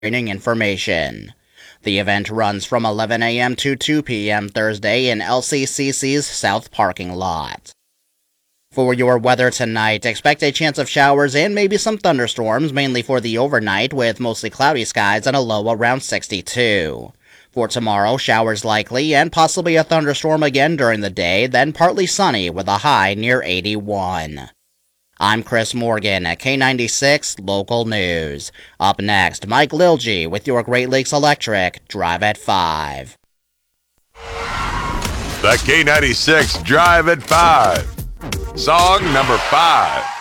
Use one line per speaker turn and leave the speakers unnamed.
training information. The event runs from 11 a.m. to 2 p.m. Thursday in LCCC's South parking lot. For your weather tonight, expect a chance of showers and maybe some thunderstorms, mainly for the overnight, with mostly cloudy skies and a low around 62. For tomorrow, showers likely and possibly a thunderstorm again during the day, then partly sunny with a high near 81. I'm Chris Morgan at K96 Local News. Up next, Mike Lilgy with your Great Lakes Electric Drive at 5.
The K96 Drive at 5. Song number 5.